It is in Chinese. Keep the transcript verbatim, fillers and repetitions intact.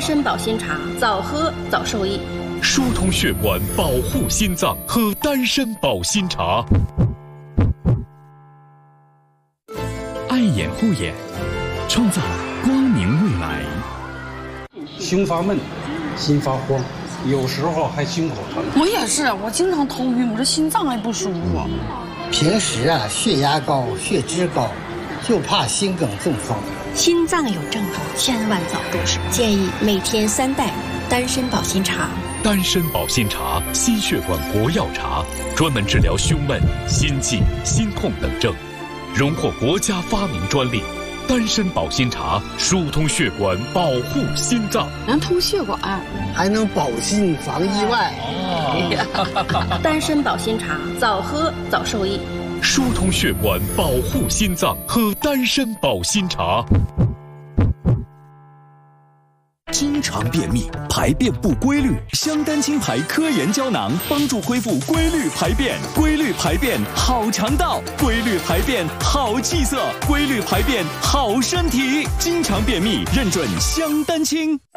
参保心茶，早喝早受益。 疏通血管，保护心脏，喝丹参保心茶。爱眼护眼，创造光明未来。 胸发闷，心发慌，有时候还胸口疼。 我也是，我经常头晕，我这心脏还不舒服。 平时啊，血压高，血脂高，就怕心梗中风。 心脏有症状，千万早重视。建议每天三袋丹参保心茶。 丹参保心茶，心血管国药茶，专门治疗胸闷、心悸、心痛等症，荣获国家发明专利。丹参保心茶疏通血管，保护心脏， 能通血管， 还能保心防意外。 哦、丹参保心茶，早喝早受益。 疏通血管，保护心脏，喝丹参保心茶。 经常便秘，排便不规律，香丹清排科研胶囊帮助恢复规律排便，规律排便好肠道，规律排便好气色，规律排便好身体。经常便秘认准香丹清。